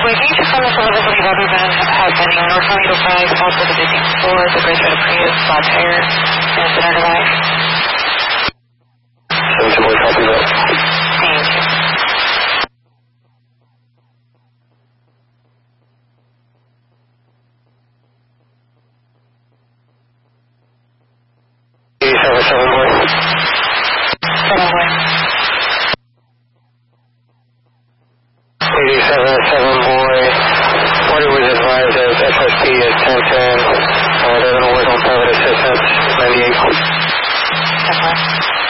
We're going to follow some of the rubber band happening on North 105, also the missing floor, the bridge out of Prius, flat tire, and it's another life. 7 boy, copy that. Thank you. Seven boy. 7 boy. 87 boy. Order was advised as FSP is 1010. They're going to work on private assistance, 98. 10 boy.